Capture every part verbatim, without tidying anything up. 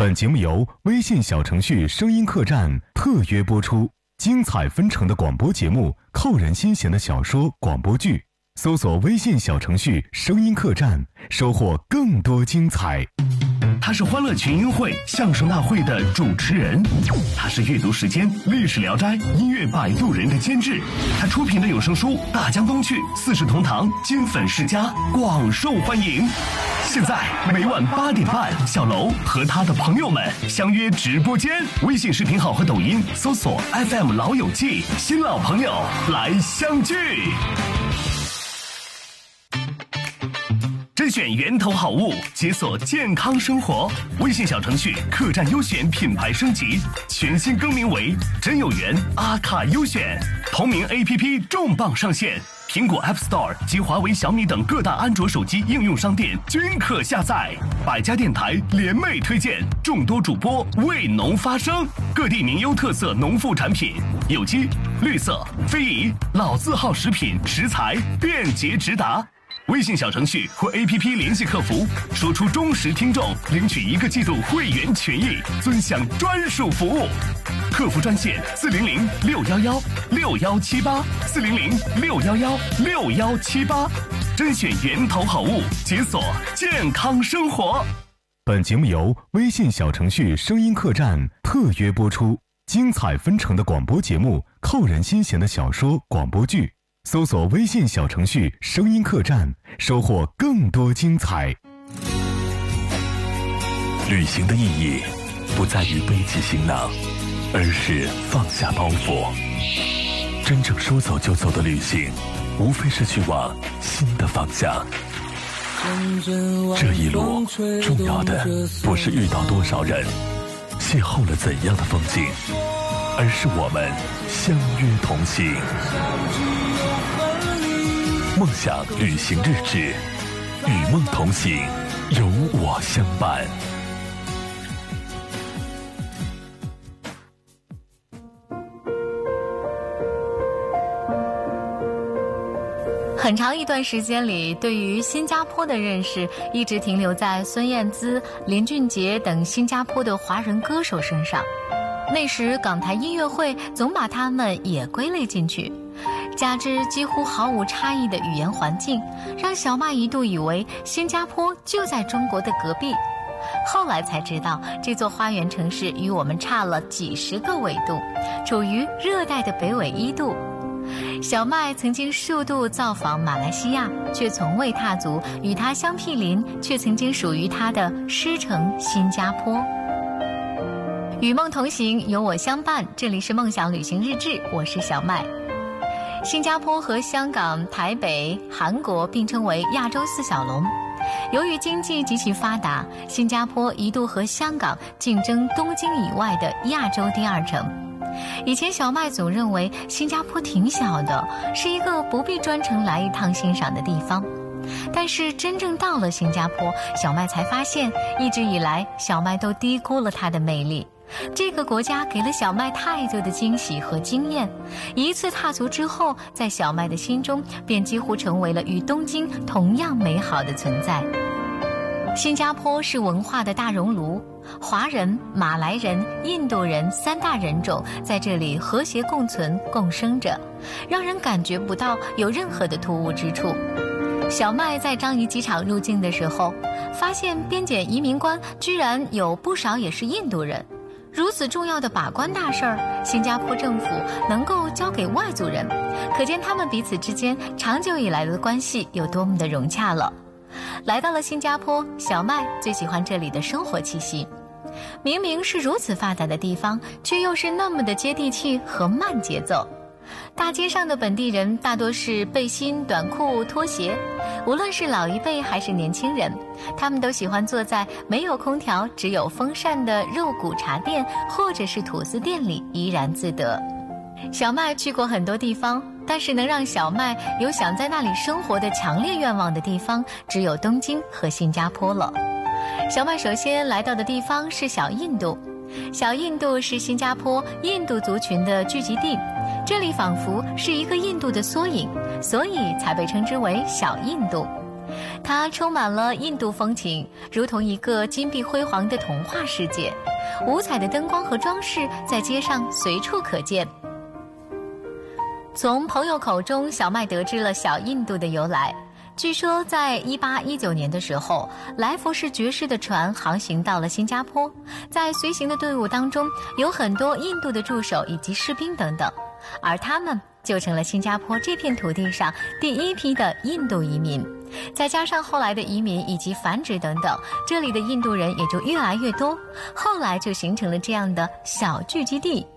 本节目由微信小程序声音客栈特约播出，精彩纷呈的广播节目，扣人心弦的小说广播剧，搜索微信小程序声音客栈，收获更多精彩。 他是欢乐群英会相声大会的主持人，他是阅读时间历史聊斋音乐摆渡人的监制，他出品的有声书《大江东去》四世同堂金粉世家广受欢迎。现在每晚八点半，小楼和他的朋友们相约直播间，微信视频号和抖音搜索 F M 老友记，新老朋友来相聚。甄选源头好物，解锁健康生活。微信小程序客栈优选品牌升级，全新更名为真有缘阿卡优选。同名 A P P 重磅上线，苹果 App Store 及华为、小米等各大安卓手机应用商店均可下载。百家电台联袂推荐，众多主播为农发声，各地名优特色农副产品，有机、绿色、非遗、老字号食品食材便捷直达。微信小程序或 A P P 联系客服，说出忠实听众，领取一个季度会员权益，尊享专属服务。客服专线四零零六幺幺六幺七八四零零六幺幺六幺七八，甄选源头好物，解锁健康生活。 本节目由微信小程序声音客栈特约播出，精彩纷呈的广播节目，扣人心弦的小说广播剧。搜索微信小程序声音客栈，收获更多精彩。 旅行的意义不在于背起行囊，而是放下包袱。真正说走就走的旅行，无非是去往新的方向。这一路重要的不是遇到多少人，邂逅了怎样的风景，而是我们相约同行。梦想旅行日志，与梦同行，有我相伴。 很长一段时间里，对于新加坡的认识一直停留在孙燕姿、林俊杰等新加坡的华人歌手身上。那时港台音乐会总把他们也归类进去，加之几乎毫无差异的语言环境，让小麦一度以为新加坡就在中国的隔壁。后来才知道，这座花园城市与我们差了几十个纬度，处于热带的北纬一度。小麦曾经数度造访马来西亚，却从未踏足与它相毗邻却曾经属于它的狮城新加坡。与梦同行，有我相伴，这里是梦想旅行日志，我是小麦。新加坡和香港、台北、韩国并称为亚洲四小龙。由于经济极其发达，新加坡一度和香港竞争东京以外的亚洲第二城。以前小麦总认为新加坡挺小的，是一个不必专程来一趟欣赏的地方。但是真正到了新加坡，小麦才发现，一直以来小麦都低估了它的魅力。这个国家给了小麦太多的惊喜和经验，一次踏足之后，在小麦的心中便几乎成为了与东京同样美好的存在。新加坡是文化的大熔炉，华人、马来人、印度人三大人种在这里和谐共存共生着，让人感觉不到有任何的突兀之处。小麦在樟宜机场入境的时候，发现边检移民官居然有不少也是印度人。如此重要的把关大事儿，新加坡政府能够交给外族人，可见他们彼此之间长久以来的关系有多么的融洽了。来到了新加坡，小麦最喜欢这里的生活气息。明明是如此发达的地方，却又是那么的接地气和慢节奏。大街上的本地人大多是背心、短裤、拖鞋，无论是老一辈还是年轻人，他们都喜欢坐在没有空调、只有风扇的肉骨茶店或者是吐司店里怡然自得。小麦去过很多地方，但是能让小麦有想在那里生活的强烈愿望的地方，只有东京和新加坡了。小麦首先来到的地方是小印度。小印度是新加坡印度族群的聚集地，这里仿佛是一个印度的缩影，所以才被称之为小印度。 它充满了印度风情，如同一个金碧辉煌的童话世界，五彩的灯光和装饰在街上随处可见。从朋友口中，小麦得知了小印度的由来。据说在一八一九年的时候，来佛士爵士的船航行到了新加坡，在随行的队伍当中有很多印度的助手以及士兵等等，而他们就成了新加坡这片土地上第一批的印度移民。再加上后来的移民以及繁殖等等，这里的印度人也就越来越多，后来就形成了这样的小聚集地。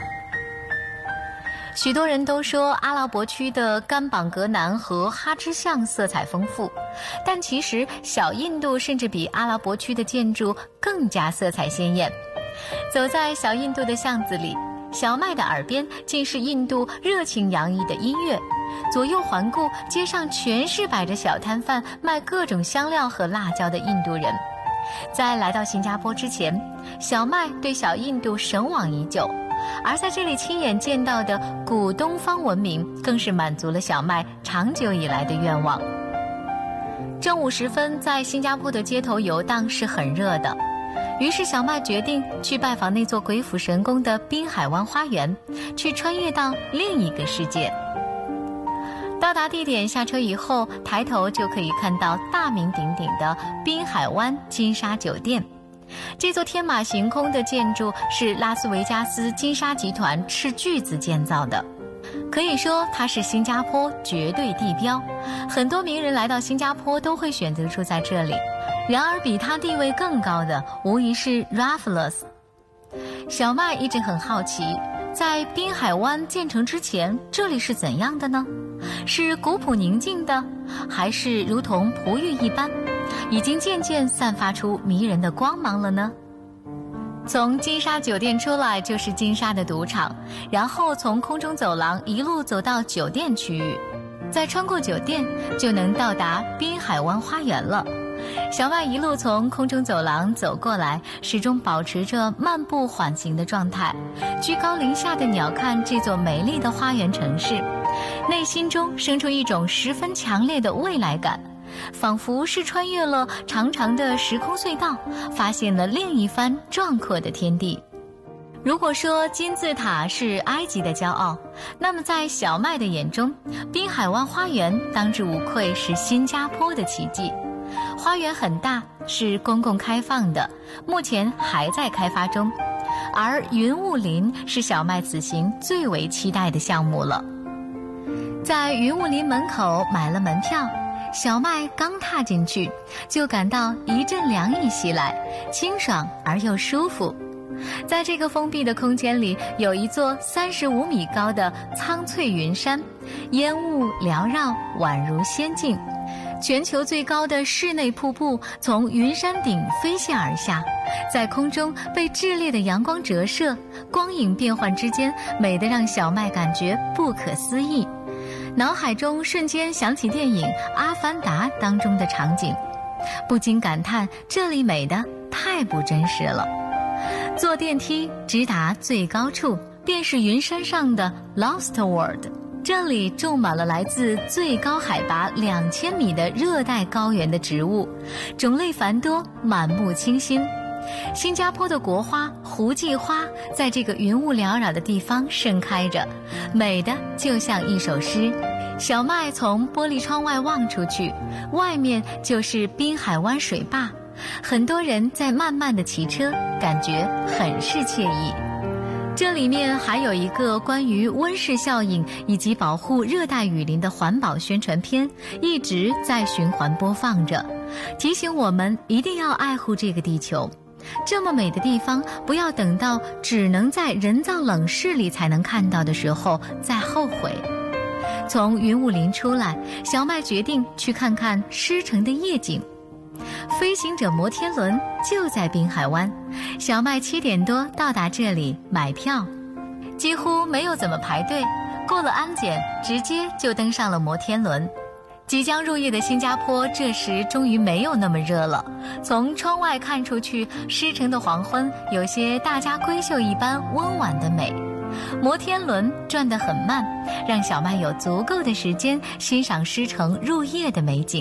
许多人都说阿拉伯区的甘榜格南和哈芝巷色彩丰富，但其实小印度甚至比阿拉伯区的建筑更加色彩鲜艳。走在小印度的巷子里，小麦的耳边尽是印度热情洋溢的音乐，左右环顾，街上全是摆着小摊贩卖各种香料和辣椒的印度人。在来到新加坡之前，小麦对小印度神往已久，而在这里亲眼见到的古东方文明，更是满足了小麦长久以来的愿望。正午时分，在新加坡的街头游荡是很热的，于是小麦决定去拜访那座鬼斧神工的滨海湾花园，去穿越到另一个世界。到达地点，下车以后，抬头就可以看到大名鼎鼎的滨海湾金沙酒店。这座天马行空的建筑是拉斯维加斯金沙集团斥巨资建造的，可以说它是新加坡绝对地标，很多名人来到新加坡都会选择住在这里。然而比他地位更高的无疑是 Raffles。 小麦一直很好奇，在滨海湾建成之前，这里是怎样的呢？是古朴宁静的，还是如同璞玉一般，已经渐渐散发出迷人的光芒了呢？从金沙酒店出来就是金沙的赌场，然后从空中走廊一路走到酒店区域，再穿过酒店就能到达滨海湾花园了。小麦一路从空中走廊走过来，始终保持着漫步缓行的状态，居高临下的鸟瞰这座美丽的花园城市，内心中生出一种十分强烈的未来感，仿佛是穿越了长长的时空隧道，发现了另一番壮阔的天地。如果说金字塔是埃及的骄傲，那么在小麦的眼中，滨海湾花园当之无愧是新加坡的奇迹。花园很大，是公共开放的，目前还在开发中，而云雾林是小麦此行最为期待的项目了。在云雾林门口买了门票，小麦刚踏进去，就感到一阵凉意袭来，清爽而又舒服。在这个封闭的空间里，有一座三十五米高的苍翠云山，烟雾缭绕，宛如仙境。全球最高的室内瀑布从云山顶飞泻而下，在空中被炽烈的阳光折射，光影变幻之间，美得让小麦感觉不可思议。脑海中瞬间想起电影《阿凡达》当中的场景，不禁感叹这里美得太不真实了。坐电梯直达最高处，便是云山上的 Lost World， 这里种满了来自最高海拔两千米的热带高原的植物，种类繁多，满目清新。新加坡的国花胡季花在这个云雾缭绕的地方盛开着，美的就像一首诗。小麦从玻璃窗外望出去，外面就是滨海湾水坝，很多人在慢慢的骑车，感觉很是惬意。这里面还有一个关于温室效应以及保护热带雨林的环保宣传片，一直在循环播放着，提醒我们一定要爱护这个地球。这么美的地方，不要等到只能在人造冷室里才能看到的时候再后悔。从云雾林出来，小麦决定去看看狮城的夜景。飞行者摩天轮就在滨海湾，小麦七点多到达这里买票，几乎没有怎么排队，过了安检，直接就登上了摩天轮。即将入夜的新加坡这时终于没有那么热了，从窗外看出去，狮城的黄昏有些大家闺秀一般温婉的美。摩天轮转得很慢，让小麦有足够的时间欣赏狮城入夜的美景。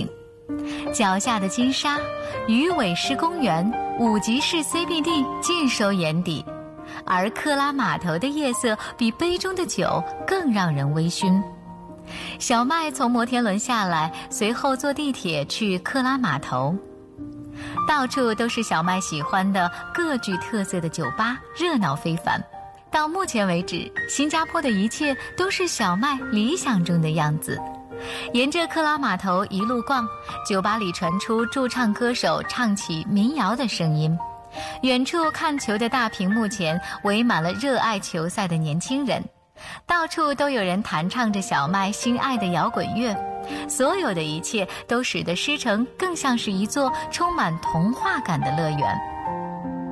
脚下的金沙、鱼尾狮公园、五级市 C B D 尽收眼底，而克拉码头的夜色比杯中的酒更让人微醺。小麦从摩天轮下来，随后坐地铁去克拉码头。到处都是小麦喜欢的各具特色的酒吧，热闹非凡。到目前为止，新加坡的一切都是小麦理想中的样子。沿着克拉码头一路逛，酒吧里传出驻唱歌手唱起民谣的声音。远处看球的大屏幕前围满了热爱球赛的年轻人，到处都有人弹唱着小麦心爱的摇滚乐。所有的一切都使得狮城更像是一座充满童话感的乐园。